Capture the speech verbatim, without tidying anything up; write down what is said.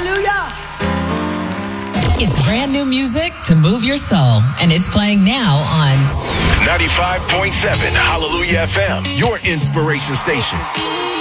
Hallelujah. It's brand new music to move your soul, and it's playing now on ninety-five point seven Hallelujah F M, your inspiration station.